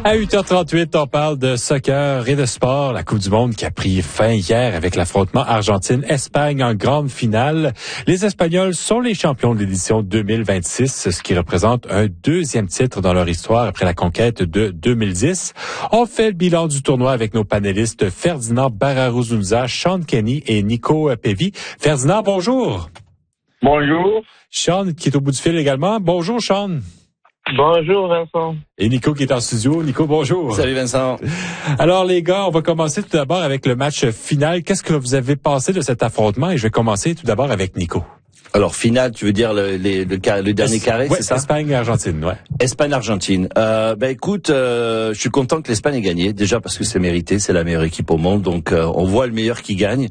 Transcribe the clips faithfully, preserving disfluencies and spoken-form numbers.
À huit heures trente-huit, on parle de soccer et de sport. La Coupe du monde qui a pris fin hier avec l'affrontement Argentine-Espagne en grande finale. Les Espagnols sont les champions de l'édition deux mille vingt-six, ce qui représente un deuxième titre dans leur histoire après la conquête de deux mille dix. On fait le bilan du tournoi avec nos panélistes Ferdinand Bararuzunza, Sean Kenny et Nico Pevi. Ferdinand, bonjour. Bonjour. Sean qui est au bout du fil également. Bonjour, Sean. Bonjour Vincent. Et Nico qui est en studio. Nico, bonjour. Salut Vincent. Alors les gars, on va commencer tout d'abord avec le match final. Qu'est-ce que vous avez pensé de cet affrontement? Et je vais commencer tout d'abord avec Nico. Alors finale, tu veux dire le, le, le, car, le dernier carré, ouais, c'est ça? Espagne-Argentine, ouais. Espagne-Argentine. Euh, ben écoute, euh, je suis content que l'Espagne ait gagné, déjà parce que c'est mérité, c'est la meilleure équipe au monde, donc euh, on voit le meilleur qui gagne.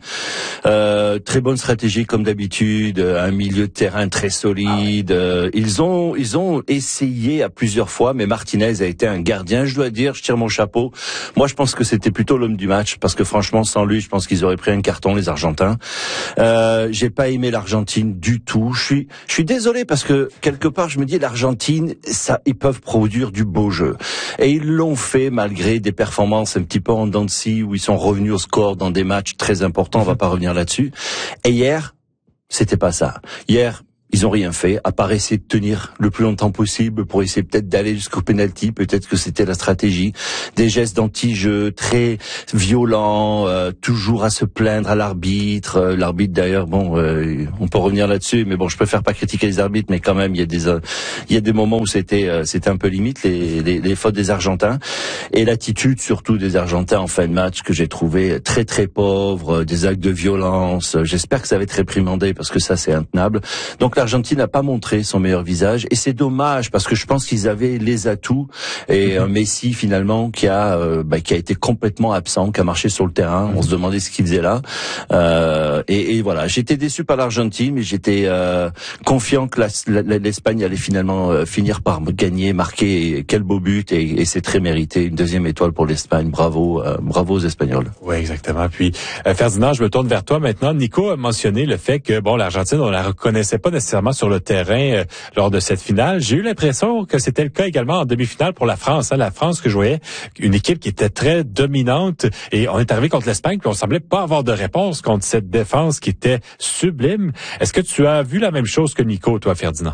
Euh, très bonne stratégie comme d'habitude, un milieu de terrain très solide. Euh, ils ont ils ont essayé à plusieurs fois, mais Martinez a été un gardien, je dois dire, je tire mon chapeau. Moi, je pense que c'était plutôt l'homme du match, parce que franchement, sans lui, je pense qu'ils auraient pris un carton, les Argentins. Euh, j'ai pas aimé l'Argentine du tout. Je suis, je suis désolé parce que quelque part, je me dis l'Argentine, ça, ils peuvent produire du beau jeu. Et ils l'ont fait malgré des performances un petit peu en dents de scie où ils sont revenus au score dans des matchs très importants. On va pas revenir là-dessus. Et hier, c'était pas ça. Hier, ils ont rien fait, à part essayer de tenir le plus longtemps possible pour essayer peut-être d'aller jusqu'au penalty. Peut-être que c'était la stratégie. Des gestes d'anti-jeu très violents, euh, toujours à se plaindre à l'arbitre. Euh, l'arbitre d'ailleurs, bon, euh, on peut revenir là-dessus, mais bon, je préfère pas critiquer les arbitres, mais quand même, il y a des, euh, il y a des moments où c'était, euh, c'était un peu limite les, les, les fautes des Argentins et l'attitude surtout des Argentins en fin de match que j'ai trouvé très très pauvre, euh, des actes de violence. J'espère que ça va être réprimandé parce que ça c'est intenable. Donc l'Argentine n'a pas montré son meilleur visage et c'est dommage parce que je pense qu'ils avaient les atouts et un Messi finalement qui a euh, bah, qui a été complètement absent, qui a marché sur le terrain. On se demandait ce qu'il faisait là euh, et, et voilà. J'étais déçu par l'Argentine, mais j'étais euh, confiant que la, la, l'Espagne allait finalement euh, finir par gagner, marquer. Quel beau but et, et c'est très mérité. Une deuxième étoile pour l'Espagne. Bravo, euh, bravo aux Espagnols. Oui, exactement. Puis euh, Ferdinand, je me tourne vers toi maintenant. Nico a mentionné le fait que bon, l'Argentine, on la reconnaissait pas nécessairement sur le terrain euh, lors de cette finale. J'ai eu l'impression que c'était le cas également en demi-finale pour la France. Hein. La France que je voyais, une équipe qui était très dominante et on est arrivé contre l'Espagne puis on semblait pas avoir de réponse contre cette défense qui était sublime. Est-ce que tu as vu la même chose que Nico, toi, Ferdinand?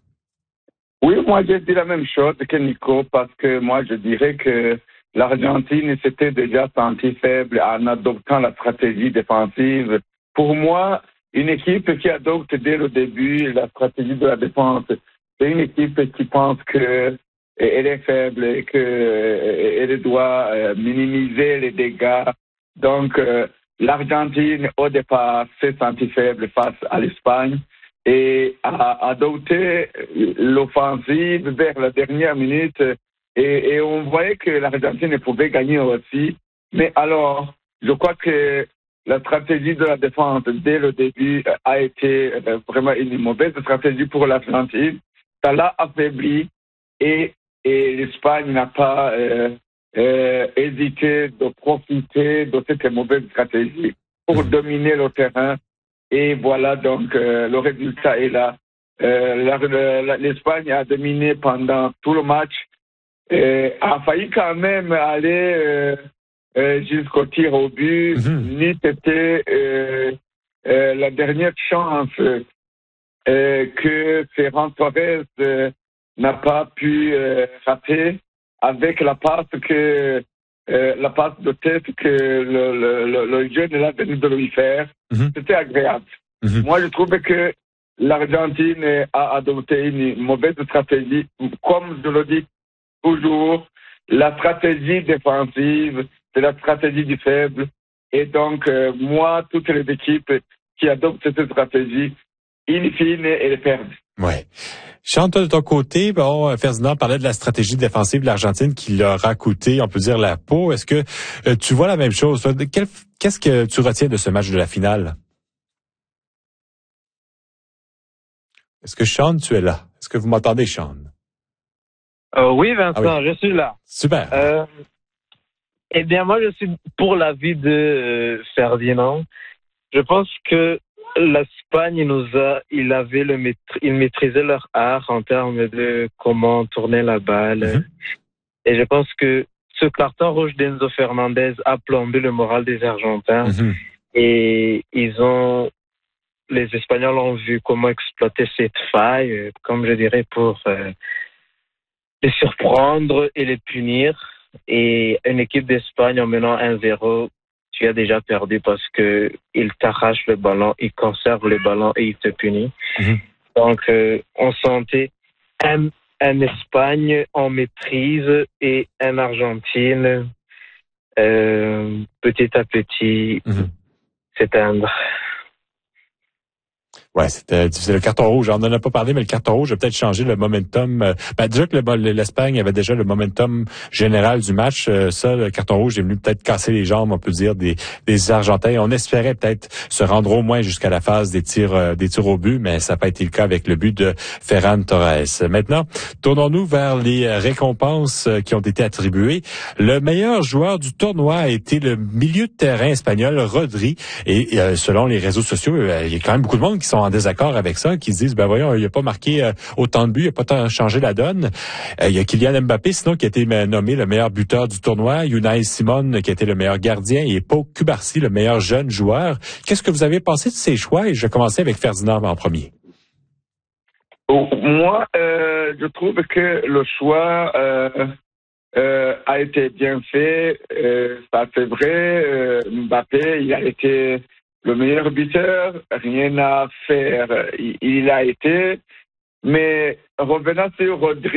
Oui, moi j'ai dit la même chose que Nico parce que moi je dirais que l'Argentine s'était déjà sentie faible en adoptant la stratégie défensive. Pour moi, une équipe qui adopte dès le début la stratégie de la défense, c'est une équipe qui pense que elle est faible et qu'elle doit minimiser les dégâts. Donc, l'Argentine, au départ, s'est sentie faible face à l'Espagne et a adopté l'offensive vers la dernière minute. Et, et on voyait que l'Argentine pouvait gagner aussi. Mais alors, je crois que la stratégie de la défense dès le début a été vraiment une mauvaise stratégie pour l'Argentine. Ça l'a affaibli et, et l'Espagne n'a pas euh, euh, hésité de profiter de cette mauvaise stratégie pour dominer le terrain. Et voilà, donc euh, le résultat est là. Euh, la, la, L'Espagne a dominé pendant tout le match, et a failli quand même aller euh, Euh, jusqu'au tir au but, mmh. ni c'était euh, euh, la dernière chance euh, que Ferran Torres euh, n'a pas pu euh, rater avec la passe que euh, la passe de tête que le, le, le jeune là venu de lui faire. Mmh. C'était agréable. Mmh. Moi, je trouve que l'Argentine a adopté une mauvaise stratégie, comme je le dis toujours, la stratégie défensive. C'est la stratégie du faible. Et donc, euh, moi, toutes les équipes qui adoptent cette stratégie, in fine, elles perdent. Oui. Chante, toi, de ton côté, bon, Ferdinand parlait de la stratégie défensive de l'Argentine qui leur a coûté, on peut dire, la peau. Est-ce que euh, tu vois la même chose? Quel, qu'est-ce que tu retiens de ce match de la finale? Est-ce que Sean, tu es là? Est-ce que vous m'entendez, Sean? Euh, oui, Vincent, ah oui. Je suis là. Super. Euh, Eh bien, moi, je suis pour l'avis de euh, Ferdinand. Je pense que l'Espagne nous a, il avait le maîtri, ils maîtrisaient leur art en termes de comment tourner la balle. Mm-hmm. Et je pense que ce carton rouge d'Enzo Fernandez a plombé le moral des Argentins. Mm-hmm. Et ils ont, les Espagnols ont vu comment exploiter cette faille, comme je dirais, pour euh, les surprendre et les punir. Et une équipe d'Espagne en menant un zéro, tu as déjà perdu parce que il t'arrache le ballon, il conserve le ballon et il te punit. Mm-hmm. Donc, euh, on sentait un, un Espagne en maîtrise et un Argentine euh, petit à petit mm-hmm. s'éteindre. Ouais, c'était c'est le carton rouge. On n'en a pas parlé, mais le carton rouge a peut-être changé le momentum. Euh, ben, déjà que le, l'Espagne avait déjà le momentum général du match. Euh, ça, le carton rouge est venu peut-être casser les jambes, on peut dire, des, des Argentins. On espérait peut-être se rendre au moins jusqu'à la phase des tirs, euh, des tirs au but, mais ça n'a pas été le cas avec le but de Ferran Torres. Maintenant, tournons-nous vers les récompenses qui ont été attribuées. Le meilleur joueur du tournoi a été le milieu de terrain espagnol, Rodri. Et euh, selon les réseaux sociaux, euh, il y a quand même beaucoup de monde qui sont en désaccord avec ça, qui se disent, ben voyons, il n'a pas marqué euh, autant de buts, il n'a pas tant changé la donne. Euh, il y a Kylian Mbappé, sinon, qui a été nommé le meilleur buteur du tournoi, Unai Simon, qui a été le meilleur gardien, et Pau Cubarsí, le meilleur jeune joueur. Qu'est-ce que vous avez pensé de ces choix? Et je vais commencer avec Ferdinand en premier. Moi, euh, je trouve que le choix euh, euh, a été bien fait. Euh, ça, c'est vrai. Euh, Mbappé, il a été le meilleur buteur, rien à faire, il, il a été. Mais revenant sur Rodri,